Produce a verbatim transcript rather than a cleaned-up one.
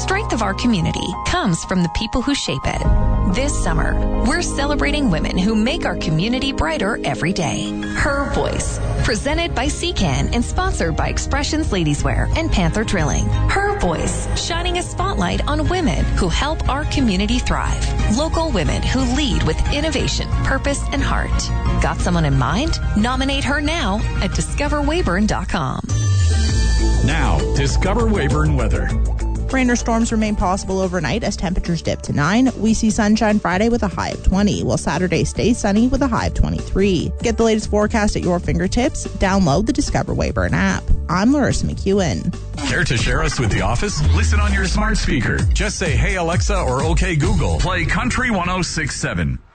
strength of our community comes from the people who shape it. This summer, we're celebrating women who make our community brighter every day. Her Voice, presented by C C A N and sponsored by Expressions Ladieswear and Panther Drilling. Her Voice, shining a spotlight on women who help our community thrive. Local women who lead with innovation, purpose, and heart. Got someone in mind? Nominate her now at discover weyburn dot com. Now, Discover Weyburn weather. Rain or storms remain possible overnight as temperatures dip to nine. We see sunshine Friday with a high of twenty, while Saturday stays sunny with a high of twenty-three. Get the latest forecast at your fingertips. Download the Discover Weyburn app. I'm Larissa McEwen. Care to share us with the office? Listen on your smart speaker. Just say, "Hey Alexa," or "Okay Google." Play Country one oh six point seven.